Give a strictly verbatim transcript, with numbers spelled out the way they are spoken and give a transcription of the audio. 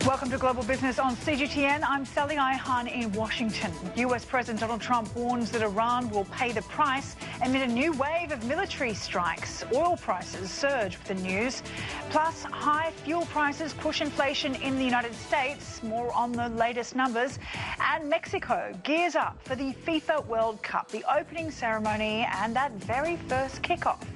Welcome to Global Business on C G T N. I'm Sally Ihan in Washington. U S President Donald Trump warns that Iran will pay the price amid a new wave of military strikes. Oil prices surge with the news. Plus, high fuel prices push inflation in the United States. More on the latest numbers. And Mexico gears up for the FIFA World Cup, the opening ceremony and that very first kickoff.